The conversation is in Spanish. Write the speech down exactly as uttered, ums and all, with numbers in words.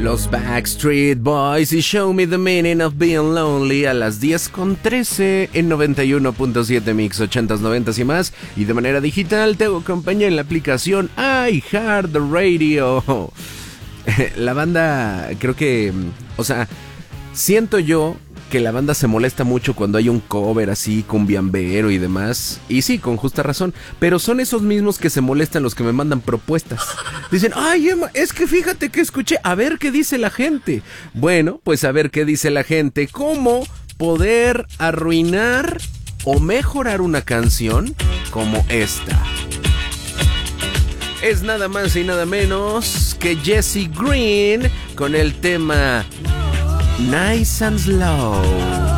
Los Backstreet Boys y Show Me the Meaning of Being Lonely a las diez con trece en noventa y uno punto siete Mix ochentas, noventas y más. Y de manera digital te hago compañía en la aplicación iHeartRadio. La banda, creo que, o sea, siento yo que la banda se molesta mucho cuando hay un cover así, cumbiambero y demás. Y sí, con justa razón. Pero son esos mismos que se molestan los que me mandan propuestas. Dicen, ay Emma, es que fíjate que escuché, a ver qué dice la gente. Bueno, pues a ver qué dice la gente. ¿Cómo poder arruinar o mejorar una canción como esta? Es nada más y nada menos que Jesse Green con el tema Nice and Slow.